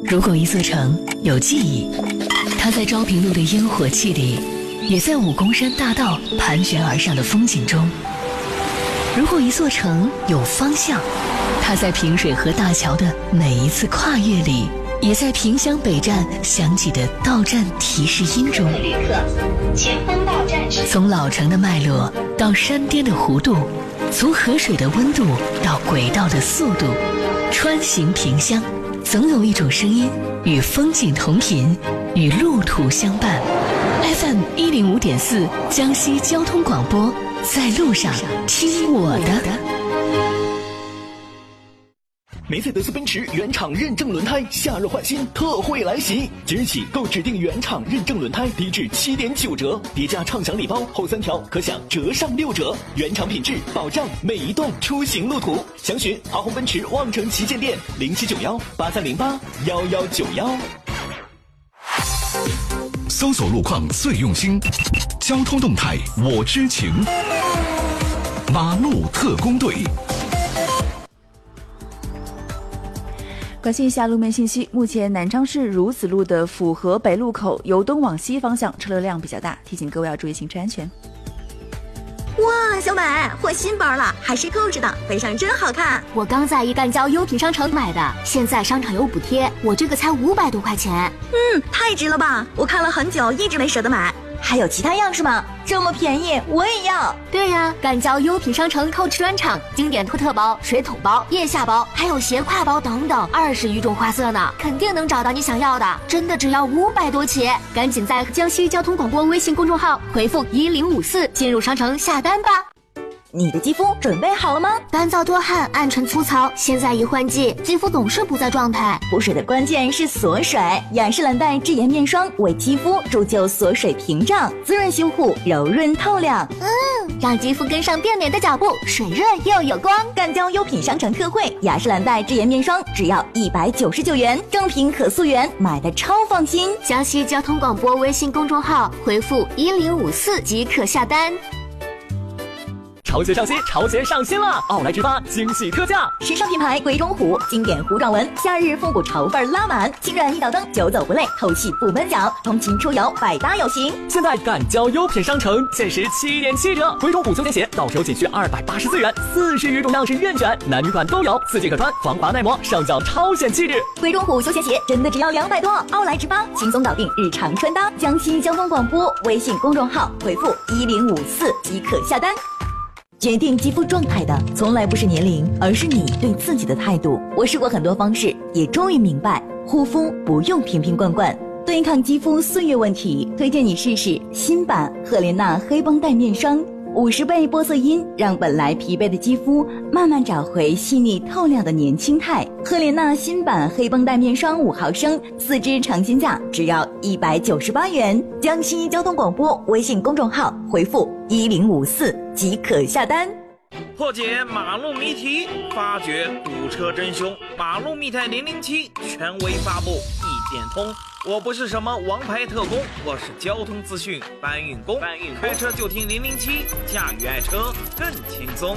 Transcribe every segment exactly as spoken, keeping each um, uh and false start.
如果一座城有记忆，它在昭平路的烟火气里，也在武功山大道盘旋而上的风景中。如果一座城有方向，它在平水河大桥的每一次跨越里，也在萍乡北站响起的到站提示音中。 旅客，前方到站是。 从老城的脉络到山巅的弧度，从河水的温度到轨道的速度，穿行萍乡，总有一种声音与风景同频，与路途相伴。F M 一零五点四，江西交通广播，在路上听我的。 梅赛德斯奔驰原厂认证轮胎夏日换新特惠来袭，即日起购指定原厂认证轮胎低至七点九折，叠加畅享礼包后三条可享折上六折，原厂品质保障每一段出行路途。详询华虹奔驰望城旗舰店零七九幺八三零八幺幺九幺。 搜索路况最用心，交通动态我知情。马路特工队。 关心一下路面信息，目前南昌市儒子路的府河北路口由东往西方向车流量比较大，提醒各位要注意行车安全。 哇，小美换新包了，还是扣着的，背上真好看。 我刚在一干交优品商城买的，现在商场有补贴，我这个才五百多块钱。 嗯，太值了吧！我看了很久，一直没舍得买。还有其他样式吗？这么便宜，我也要。 对呀，干交优品商城 Coach 专场，经典托特包、水桶包、腋下包，还有斜挎包等等，二十余种花色呢，肯定能找到你想要的。真的只要五百多起，赶紧在江西交通广播微信公众号回复一零五四进入商城下单吧。 你的肌肤准备好了吗？ 干燥多汗、暗沉粗糙，现在一换季，肌肤总是不在状态。 补水的关键是锁水，雅诗兰黛智颜面霜为肌肤铸就锁水屏障，滋润修护，柔润透亮。 嗯，让肌肤跟上变美的脚步，水润又有光。 干交优品商城特惠，雅诗兰黛智颜面霜只要一百九十九元，正品可溯源，买的超放心。 江西交通广播微信公众号回复一零五四即可下单。 潮鞋上新，潮鞋上新了！奥莱之发惊喜特价， 时尚品牌鬼冢虎经典糊状纹，夏日复古潮范拉满，轻软一脚蹬，久走不累，透气不闷脚，通勤出游百搭有型。 现在赶交优品商城，限时七点七折，鬼冢虎休闲鞋到手仅需二百八十四元，四十余种样式任选，男女款都有，四季可穿，防滑耐磨，上脚超显气质。 鬼冢虎休闲鞋真的只要两百多，奥莱之发轻松搞定日常穿搭。江西交通广播微信公众号回复一零五四即可下单。决定肌肤状态的从来不是年龄，而是你对自己的态度。我试过很多方式，也终于明白，护肤不用瓶瓶罐罐。对抗肌肤岁月问题，推荐你试试新版赫莲娜黑绷带面霜，五十倍玻色因让本来疲惫的肌肤慢慢找回细腻透亮的年轻态。赫莲娜新版黑绷带面霜五毫升，四支尝鲜价只要一百九十八元。江西交通广播微信公众号回复一零五四即可下单。 破解马路谜题，发掘堵车真凶。马路密探零零七权威发布，一点通。我不是什么王牌特工，我是交通资讯搬运工。搬运开车就听零零七，驾驭爱车更轻松。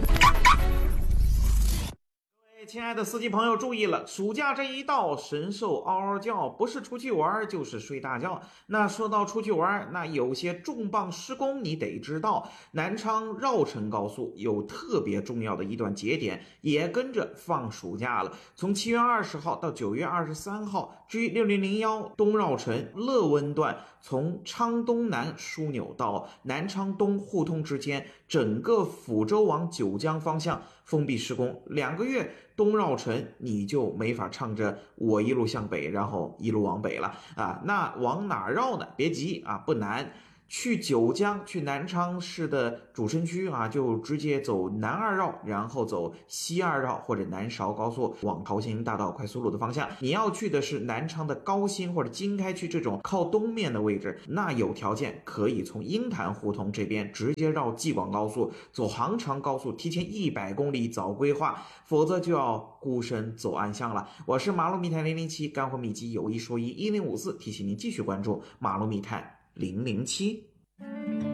亲爱的司机朋友注意了，暑假这一到，神兽嗷嗷叫，不是出去玩就是睡大觉。那说到出去玩，那有些重磅施工你得知道，南昌绕城高速有特别重要的一段节点也跟着放暑假了，从七月二十号到九月二十三号，G 六零零一东绕城乐温段从昌东南枢纽到南昌东互通之间，整个抚州往九江方向封闭施工，两个月东绕城你就没法唱着我一路向北然后一路往北了啊！那往哪绕呢？别急啊，不难。去九江，去南昌市的主城区啊，就直接走南二绕，然后走西二绕或者南韶高速往桃兴大道快速路的方向。你要去的是南昌的高新或者经开区这种靠东面的位置，那有条件可以从鹰潭胡同这边直接绕济广高速，走杭长高速，提前一百公里早规划，否则就要孤身走暗巷了。我是马路密探零零七，干货秘籍有一说一，一零五四提醒您继续关注马路密探零零七。